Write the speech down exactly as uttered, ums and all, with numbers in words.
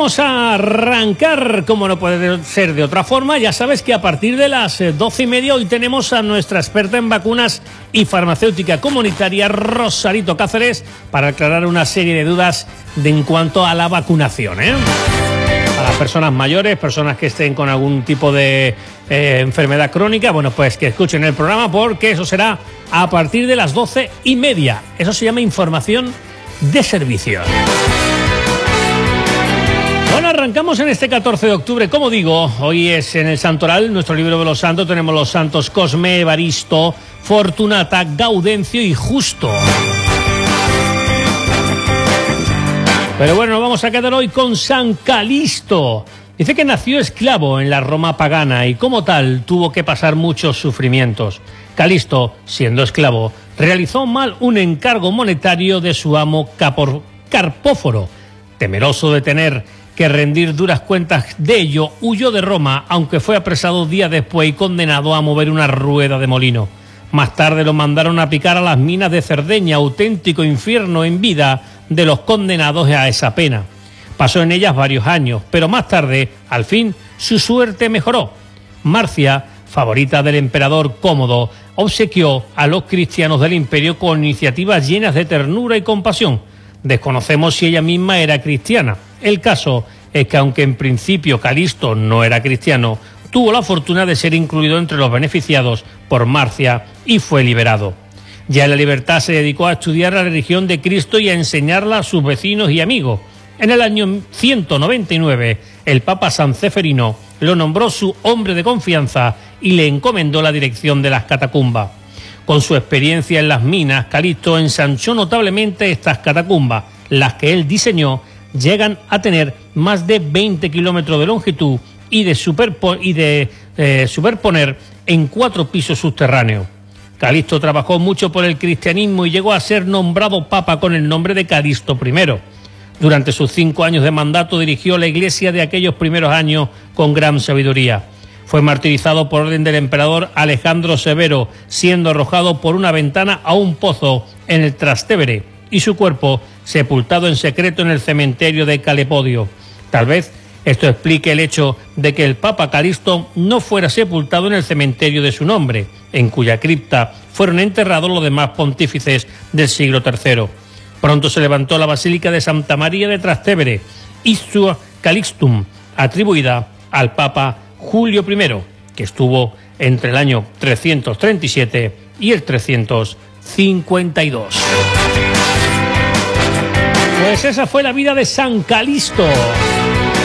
vamos a arrancar, como no puede ser de otra forma. Ya sabes que a partir de las doce y media hoy tenemos a nuestra experta en vacunas y farmacéutica comunitaria, Rosarito Cáceres, para aclarar una serie de dudas de en cuanto a la vacunación, ¿eh? A las personas mayores, personas que estén con algún tipo de eh, enfermedad crónica, bueno, pues que escuchen el programa, porque eso será a partir de las doce y media. Eso se llama información de servicio. Bueno, arrancamos en este catorce de octubre, como digo, hoy es en el Santoral, nuestro libro de los santos, tenemos los santos Cosme, Evaristo, Fortunata, Gaudencio y Justo. Pero bueno, nos vamos a quedar hoy con San Calisto. Dice que nació esclavo en la Roma pagana y como tal tuvo que pasar muchos sufrimientos. Calisto, siendo esclavo, realizó mal un encargo monetario de su amo Capor Carpóforo. Temeroso de tener que rendir duras cuentas de ello, huyó de Roma, aunque fue apresado días después y condenado a mover una rueda de molino. Más tarde lo mandaron a picar a las minas de Cerdeña, auténtico infierno en vida de los condenados a esa pena. Pasó en ellas varios años, pero más tarde, al fin, su suerte mejoró. Marcia, favorita del emperador Cómodo, obsequió a los cristianos del imperio con iniciativas llenas de ternura y compasión. Desconocemos si ella misma era cristiana. El caso es que, aunque en principio Calisto no era cristiano, tuvo la fortuna de ser incluido entre los beneficiados por Marcia y fue liberado. Ya en la libertad se dedicó a estudiar la religión de Cristo y a enseñarla a sus vecinos y amigos. En el año ciento noventa y nueve, el Papa San Ceferino lo nombró su hombre de confianza y le encomendó la dirección de las catacumbas. Con su experiencia en las minas, Calisto ensanchó notablemente estas catacumbas. Las que él diseñó llegan a tener más de veinte kilómetros de longitud y de, superpo y de eh, superponer en cuatro pisos subterráneos. Calisto trabajó mucho por el cristianismo y llegó a ser nombrado papa con el nombre de Calisto primero. Durante sus cinco años de mandato dirigió la iglesia de aquellos primeros años con gran sabiduría. Fue martirizado por orden del emperador Alejandro Severo, siendo arrojado por una ventana a un pozo en el Trastevere, y su cuerpo sepultado en secreto en el cementerio de Calepodio. Tal vez esto explique el hecho de que el Papa Calisto no fuera sepultado en el cementerio de su nombre, en cuya cripta fueron enterrados los demás pontífices del siglo tercero. Pronto se levantó la Basílica de Santa María de Trastevere, Istua Calixtum, atribuida al Papa Julio primero, que estuvo entre el año trescientos treinta y siete y el trescientos cincuenta y dos. Pues esa fue la vida de San Calisto.